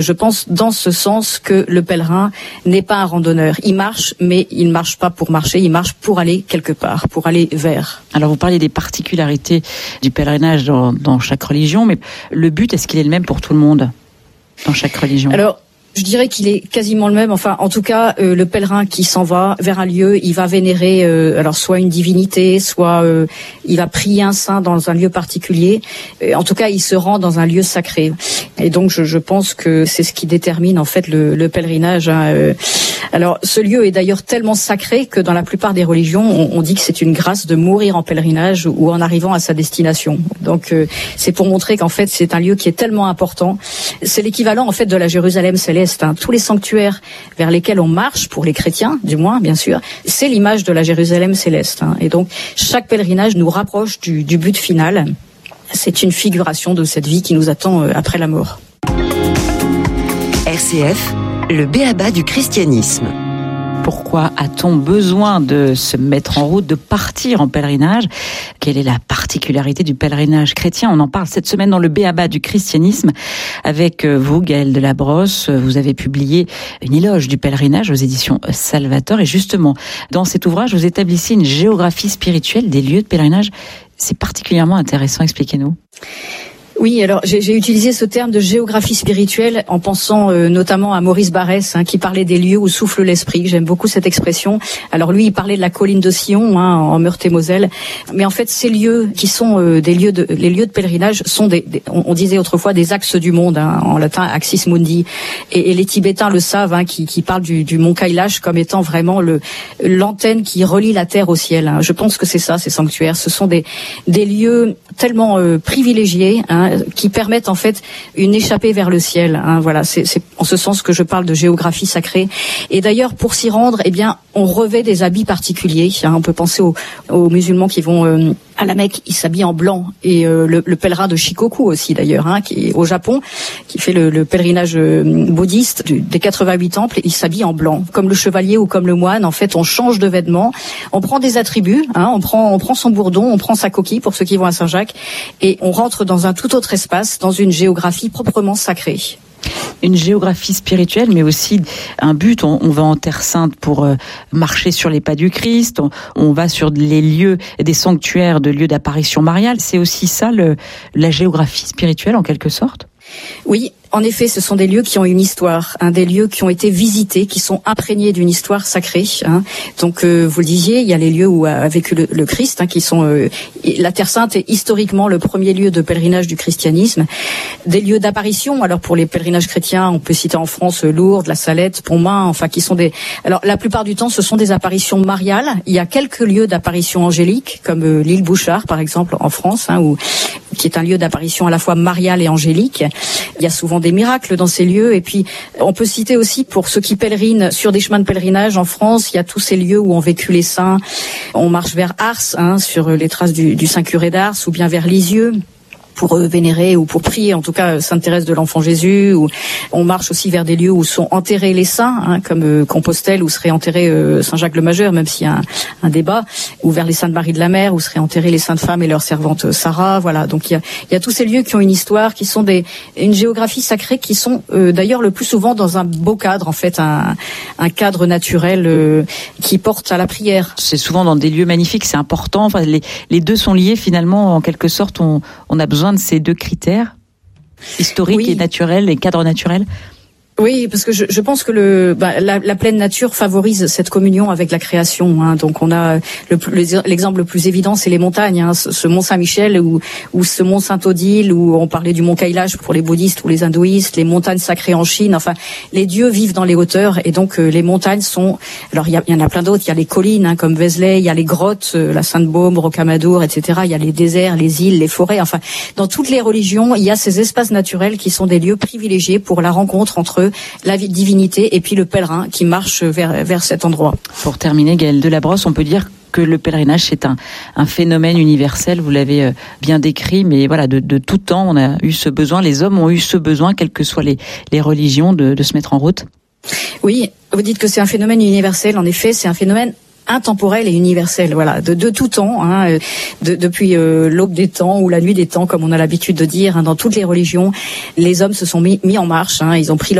Je pense dans ce sens que le pèlerin n'est pas un randonneur. Il marche, mais il ne marche pas pour marcher, il marche pour aller quelque part, pour aller vers. Alors vous parlez des particularités du pèlerinage dans chaque religion, mais le but, est-ce qu'il est le même pour tout le monde dans chaque religion ? Alors, je dirais qu'il est quasiment le même. Enfin, en tout cas, le pèlerin qui s'en va vers un lieu, il va vénérer alors soit une divinité, soit il va prier un saint dans un lieu particulier. En tout cas, il se rend dans un lieu sacré. Et donc, je pense que c'est ce qui détermine en fait le pèlerinage. Alors, ce lieu est d'ailleurs tellement sacré que dans la plupart des religions, on dit que c'est une grâce de mourir en pèlerinage ou en arrivant à sa destination. Donc, c'est pour montrer qu'en fait, c'est un lieu qui est tellement important. C'est l'équivalent en fait de la Jérusalem céleste. Tous les sanctuaires vers lesquels on marche, pour les chrétiens du moins bien sûr, c'est l'image de la Jérusalem céleste. Et donc chaque pèlerinage nous rapproche du but final. C'est une figuration de cette vie qui nous attend après la mort. RCF, le b.a.-ba du christianisme. Pourquoi a-t-on besoin de se mettre en route, de partir en pèlerinage ? Quelle est la particularité du pèlerinage chrétien ? On en parle cette semaine dans le b.a.-ba du christianisme avec vous, Gaëlle Delabrosse. Vous avez publié une éloge du pèlerinage aux éditions Salvator. Et justement, dans cet ouvrage, vous établissez une géographie spirituelle des lieux de pèlerinage. C'est particulièrement intéressant. Expliquez-nous. Oui, alors j'ai utilisé ce terme de géographie spirituelle en pensant notamment à Maurice Barrès, qui parlait des lieux où souffle l'esprit. J'aime beaucoup cette expression. Alors lui, il parlait de la colline de Sion, en Meurthe-et-Moselle. Mais en fait, ces lieux qui sont les lieux de pèlerinage sont on disait autrefois des axes du monde, en latin axis mundi. Et les Tibétains le savent, qui parlent du mont Kailash comme étant vraiment l'antenne qui relie la terre au ciel. Je pense que c'est ça, ces sanctuaires. Ce sont des lieux tellement privilégiés, qui permettent en fait une échappée vers le ciel. Voilà, c'est en ce sens que je parle de géographie sacrée. Et d'ailleurs, pour s'y rendre, on revêt des habits particuliers. On peut penser aux musulmans qui vont à la Mecque, ils s'habillent en blanc. Et le pèlerin de Shikoku aussi d'ailleurs, qui est au Japon, qui fait le pèlerinage bouddhiste des 88 temples, il s'habille en blanc. Comme le chevalier ou comme le moine, en fait, on change de vêtements, on prend des attributs, on prend son bourdon, on prend sa coquille pour ceux qui vont à Saint-Jacques, et on rentre dans un tout autre espace, dans une géographie proprement sacrée. Une géographie spirituelle, mais aussi un but. On va en Terre Sainte pour marcher sur les pas du Christ. On va sur les lieux, des sanctuaires de lieux d'apparition mariale. C'est aussi ça, la géographie spirituelle, en quelque sorte ? Oui, en effet, ce sont des lieux qui ont une histoire, des lieux qui ont été visités, qui sont imprégnés d'une histoire sacrée. Donc, vous le disiez, il y a les lieux où a vécu le Christ, qui sont la Terre Sainte est historiquement le premier lieu de pèlerinage du christianisme. Des lieux d'apparition. Alors, pour les pèlerinages chrétiens, on peut citer en France Lourdes, la Salette, Pontmain, qui sont des. Alors, la plupart du temps, ce sont des apparitions mariales. Il y a quelques lieux d'apparition angélique, comme l'île Bouchard, par exemple, en France, qui est un lieu d'apparition à la fois mariale et angélique. Il y a souvent des miracles dans ces lieux. Et puis, on peut citer aussi, pour ceux qui pèlerinent sur des chemins de pèlerinage en France, il y a tous ces lieux où ont vécu les saints. On marche vers Ars, sur les traces du Saint Curé d'Ars, ou bien vers Lisieux, pour vénérer ou pour prier, en tout cas Sainte Thérèse de l'Enfant Jésus. Ou on marche aussi vers des lieux où sont enterrés les saints, comme Compostelle où serait enterré Saint Jacques le Majeur, même s'il y a un débat, ou vers les Saintes Marie de la Mer où seraient enterrées les saintes femmes et leur servante Sarah. Voilà, donc il y a tous ces lieux qui ont une histoire, qui sont une géographie sacrée, qui sont d'ailleurs le plus souvent dans un beau cadre, en fait, un cadre naturel qui porte à la prière. C'est souvent dans des lieux magnifiques, c'est important. Enfin, les deux sont liés finalement, en quelque sorte. On a besoin de ces deux critères, historiques et naturels, et cadre naturel. Oui, parce que je pense que la pleine nature favorise cette communion avec la création. Donc on a l'exemple le plus évident, c'est les montagnes. Ce mont Saint-Michel ou ce mont Saint-Odile, où on parlait du mont Kailash pour les bouddhistes ou les hindouistes, les montagnes sacrées en Chine. Enfin, les dieux vivent dans les hauteurs, et donc les montagnes sont. Alors il y en a plein d'autres. Il y a les collines comme Vézelay, il y a les grottes, la Sainte-Baume, Rocamadour, etc. Il y a les déserts, les îles, les forêts. Enfin, dans toutes les religions, il y a ces espaces naturels qui sont des lieux privilégiés pour la rencontre entre la divinité et puis le pèlerin qui marche vers cet endroit. Pour terminer, Gaëlle Delabrosse, on peut dire que le pèlerinage, c'est un phénomène universel, vous l'avez bien décrit, mais voilà, de tout temps, on a eu ce besoin, les hommes ont eu ce besoin, quelles que soient les religions, de se mettre en route. Oui, vous dites que c'est un phénomène universel, en effet, c'est un phénomène intemporelle et universelle. Voilà, de tout temps, hein, depuis l'aube des temps ou la nuit des temps, comme on a l'habitude de dire, hein, dans toutes les religions, les hommes se sont mis en marche. Hein, ils ont pris